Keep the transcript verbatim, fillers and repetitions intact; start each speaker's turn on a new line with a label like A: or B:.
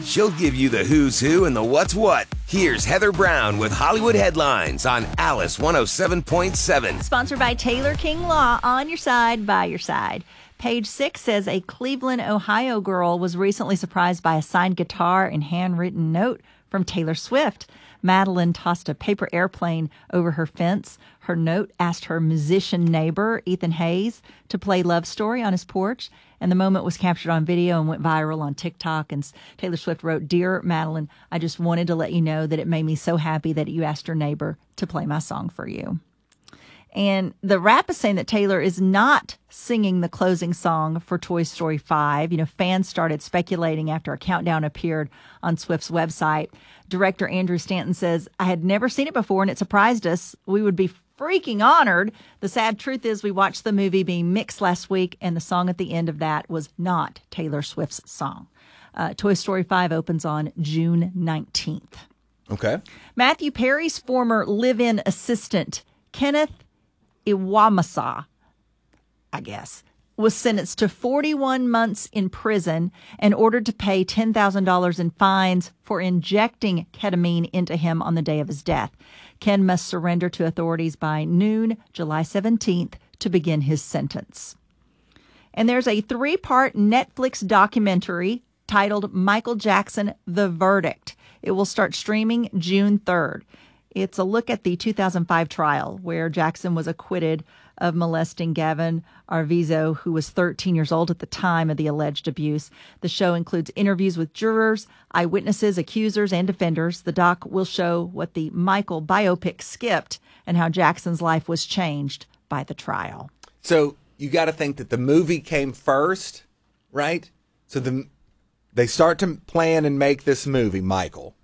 A: She'll give you the who's who and the what's what. Here's Heather Brown with Hollywood Headlines on Alice one oh seven point seven.
B: Sponsored by Taylor King Law, on your side, by your side. Page six says a Cleveland, Ohio girl was recently surprised by a signed guitar and handwritten note from Taylor Swift. Madeline tossed a paper airplane over her fence. Her note asked her musician neighbor, Ethan Hayes, to play Love Story on his porch, and the moment was captured on video and went viral on TikTok. And Taylor Swift wrote, "Dear Madeline, I just wanted to let you know that it made me so happy that you asked your neighbor to play my song for you." And the rap is saying that Taylor is not singing the closing song for Toy Story five. You know, fans started speculating after a countdown appeared on Swift's website. Director Andrew Stanton says, "I had never seen it before and it surprised us. We would be freaking honored. The sad truth is we watched the movie being mixed last week and the song at the end of that was not Taylor Swift's song." Uh, Toy Story five opens on June nineteenth.
C: Okay.
B: Matthew Perry's former live-in assistant, Kenneth Iwamasa, I guess, was sentenced to forty-one months in prison and ordered to pay ten thousand dollars in fines for injecting ketamine into him on the day of his death. Ken must surrender to authorities by noon, July seventeenth, to begin his sentence. And there's a three-part Netflix documentary titled Michael Jackson, The Verdict. It will start streaming June third. It's a look at the two thousand five trial where Jackson was acquitted of molesting Gavin Arvizo, who was thirteen years old at the time of the alleged abuse. The show includes interviews with jurors, eyewitnesses, accusers, and defenders. The doc will show what the Michael biopic skipped and how Jackson's life was changed by the trial.
C: So you got to think that the movie came first, right? So the they start to plan and make this movie, Michael.